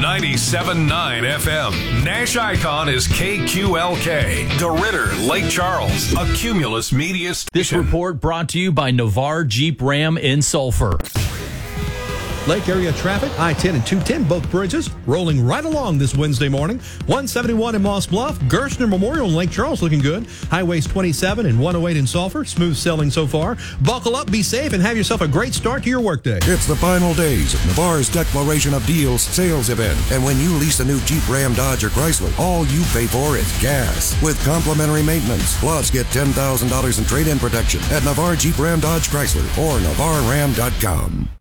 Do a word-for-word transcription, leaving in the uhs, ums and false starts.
ninety-seven point nine F M. Nash Icon is K Q L K. DeRidder, Lake Charles, a Cumulus Media station. This report brought to you by Navarre Jeep Ram in Sulphur. Lake area traffic, I ten and two ten, both bridges, rolling right along this Wednesday morning. one seventy-one in Moss Bluff, Gerstner Memorial in Lake Charles looking good. Highways twenty-seven and one oh eight in Sulphur, smooth sailing so far. Buckle up, be safe, and have yourself a great start to your workday. It's the final days of Navarre's Declaration of Deals sales event. And when you lease a new Jeep, Ram, Dodge, or Chrysler, all you pay for is gas with complimentary maintenance. Plus, get ten thousand dollars in trade-in protection at Navarre Jeep, Ram, Dodge, Chrysler or Navarre Ram dot com.